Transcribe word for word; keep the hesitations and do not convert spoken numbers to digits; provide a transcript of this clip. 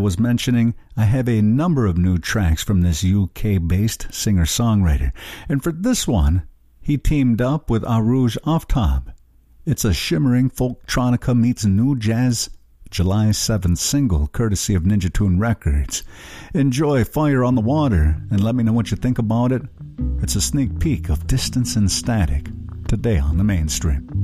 was mentioning, I have a number of new tracks from this U K-based singer-songwriter. And for this one, he teamed up with Arooj Aftab. It's a shimmering folktronica meets new jazz July seventh single, courtesy of Ninja Tune Records. Enjoy Fire on the Water, and let me know what you think about it. It's a sneak peek of Distance and Static, today on the Mainstream.